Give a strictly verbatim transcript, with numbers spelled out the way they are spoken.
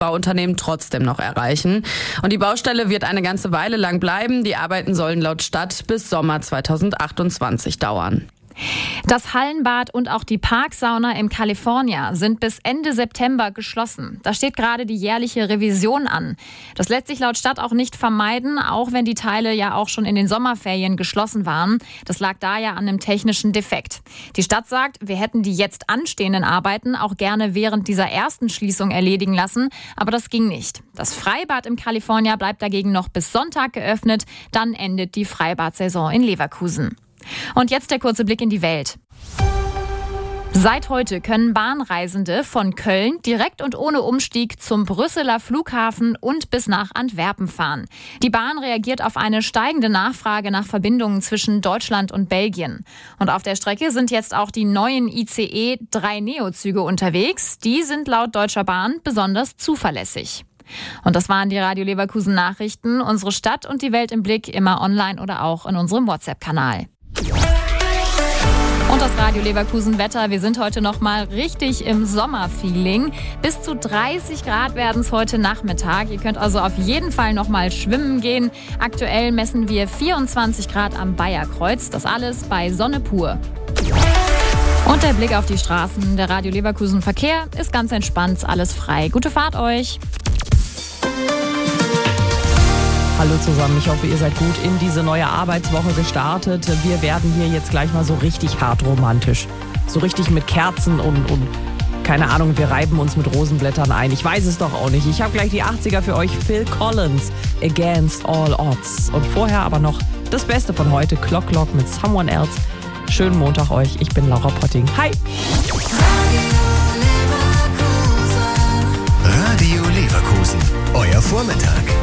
Bauunternehmen trotzdem noch erreichen. Und die Baustelle wird eine ganze Weile lang bleiben. Die Arbeiten sollen laut Stadt bis Sommer zweitausendachtundzwanzig dauern. Das Hallenbad und auch die Parksauna im California sind bis Ende September geschlossen. Da steht gerade die jährliche Revision an. Das lässt sich laut Stadt auch nicht vermeiden, auch wenn die Teile ja auch schon in den Sommerferien geschlossen waren. Das lag da ja an einem technischen Defekt. Die Stadt sagt, wir hätten die jetzt anstehenden Arbeiten auch gerne während dieser ersten Schließung erledigen lassen, aber das ging nicht. Das Freibad im California bleibt dagegen noch bis Sonntag geöffnet, dann endet die Freibadsaison in Leverkusen. Und jetzt der kurze Blick in die Welt. Seit heute können Bahnreisende von Köln direkt und ohne Umstieg zum Brüsseler Flughafen und bis nach Antwerpen fahren. Die Bahn reagiert auf eine steigende Nachfrage nach Verbindungen zwischen Deutschland und Belgien. Und auf der Strecke sind jetzt auch die neuen I C E drei Neo-Züge unterwegs. Die sind laut Deutscher Bahn besonders zuverlässig. Und das waren die Radio Leverkusen Nachrichten. Unsere Stadt und die Welt im Blick, immer online oder auch in unserem WhatsApp-Kanal. Und das Radio Leverkusen Wetter. Wir sind heute noch mal richtig im Sommerfeeling. Bis zu dreißig Grad werden es heute Nachmittag. Ihr könnt also auf jeden Fall noch mal schwimmen gehen. Aktuell messen wir vierundzwanzig Grad am Bayerkreuz. Das alles bei Sonne pur. Und der Blick auf die Straßen. Der Radio Leverkusen Verkehr ist ganz entspannt, alles frei. Gute Fahrt euch. Hallo zusammen, ich hoffe, ihr seid gut in diese neue Arbeitswoche gestartet. Wir werden hier jetzt gleich mal so richtig hart romantisch. So richtig mit Kerzen und, und keine Ahnung, wir reiben uns mit Rosenblättern ein. Ich weiß es doch auch nicht. Ich habe gleich die achtziger für euch. Phil Collins, Against All Odds. Und vorher aber noch das Beste von heute, Clock Clock mit Someone Else. Schönen Montag euch, ich bin Laura Potting. Hi! Radio Leverkusen, euer Vormittag.